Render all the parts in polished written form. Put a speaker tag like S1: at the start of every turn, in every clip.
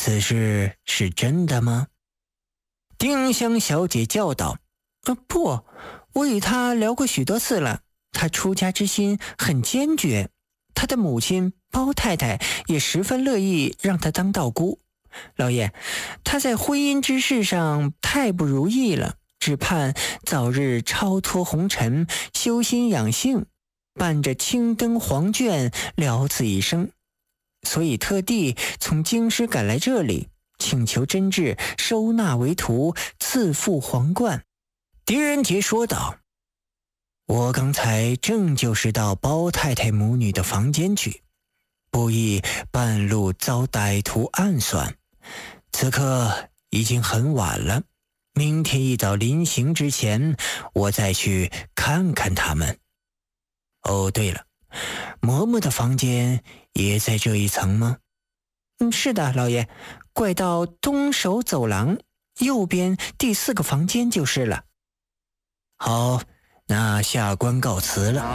S1: 此事是真的吗？丁香小姐叫道：不，我与她聊过许多次了，她出家之心很坚决，她的母亲包太太也十分乐意让她当道姑。老爷，她在婚姻之事上太不如意了，只盼早日超脱红尘，修心养性，伴着青灯黄卷了此一生，所以特地从京师赶来这里，请求真挚收纳为徒，赐付皇冠。狄仁杰说道：我刚才正就是到包太太母女的房间去，不意半路遭歹徒暗算，此刻已经很晚了，明天一早临行之前，我再去看看他们。哦，对了，嬷嬷的房间也在这一层吗？是的，老爷，拐到东首走廊，右边第4个房间就是了。好，那下官告辞了。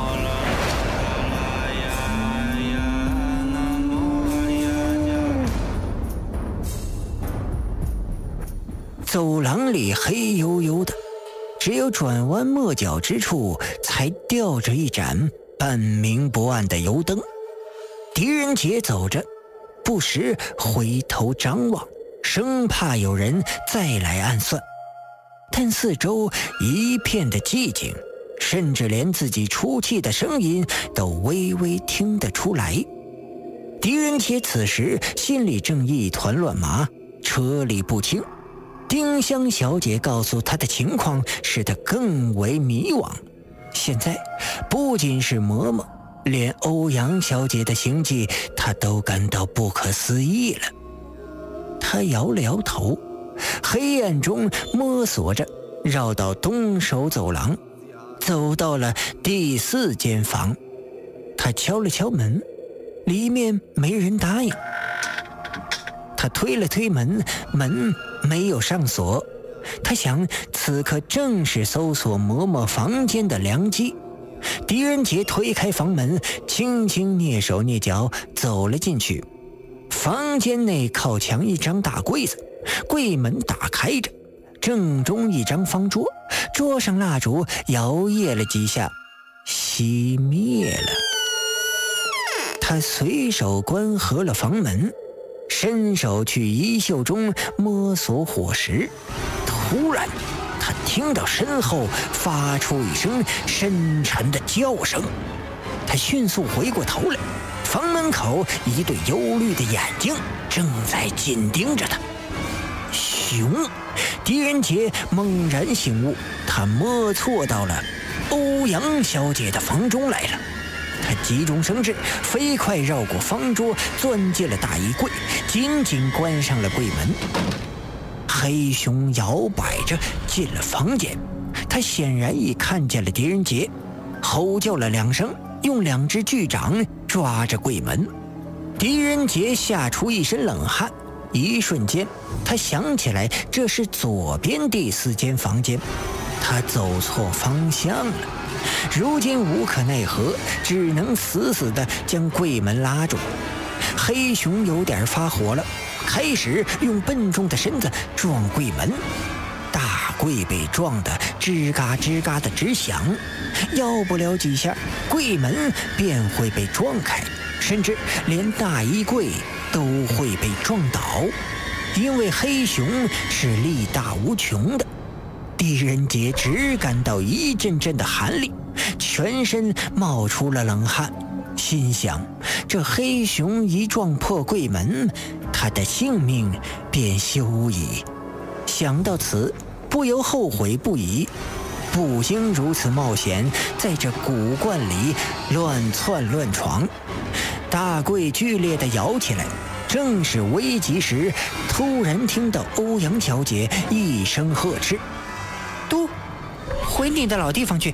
S1: 走廊里黑黝黝的，只有转弯抹角之处才吊着一盏半明不暗的油灯。狄仁杰走着，不时回头张望，生怕有人再来暗算。但四周一片的寂静，甚至连自己出气的声音都微微听得出来。狄仁杰此时心里正一团乱麻，车里不清。丁香小姐告诉他的情况使他更为迷惘。现在不仅是嬷嬷，连欧阳小姐的行迹他都感到不可思议了。他摇了摇头，黑暗中摸索着绕到东首走廊，走到了第4间房。他敲了敲门，里面没人答应。他推了推门，门没有上锁。他想此刻正是搜索嬷嬷房间的良机。狄仁杰推开房门，轻轻蹑手蹑脚走了进去。房间内靠墙一张大柜子，柜门打开着，正中一张方桌，桌上蜡烛摇曳了几下，熄灭了。他随手关合了房门，伸手去衣袖中摸索火石。突然他听到身后发出一声深沉的叫声，他迅速回过头来，房门口一对忧虑的眼睛正在紧盯着他。熊！狄仁杰猛然醒悟，他摸错到了欧阳小姐的房中来了。他急中生智，飞快绕过方桌，钻进了大衣柜，紧紧关上了柜门。黑熊摇摆着进了房间，他显然已看见了狄仁杰，吼叫了2声，用2只巨掌抓着柜门。狄仁杰吓出一身冷汗，一瞬间他想起来这是左边第4间房间，他走错方向了。如今无可奈何，只能死死地将柜门拉住。黑熊有点发火了，开始用笨重的身子撞柜门。大柜被撞得吱嘎吱嘎的直响，要不了几下，柜门便会被撞开，甚至连大衣柜都会被撞倒，因为黑熊是力大无穷的。狄仁杰只感到一阵阵的寒力，全身冒出了冷汗，心想这黑熊一撞破柜门，他的性命便休矣。想到此，不由后悔不已，不应如此冒险在这古观里乱窜乱闯。大柜剧烈地摇起来，正是危急时，突然听到欧阳小姐一声呵斥：都回你的老地方去。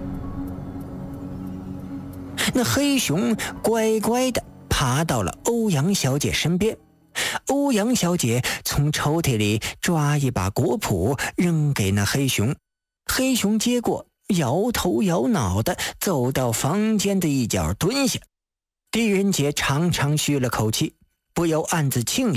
S1: 那黑熊乖乖地爬到了欧阳小姐身边。欧阳小姐从抽屉里抓一把果脯扔给那黑熊，黑熊接过，摇头摇脑地走到房间的一角蹲下。狄仁杰长长吁了口气，不由暗自庆幸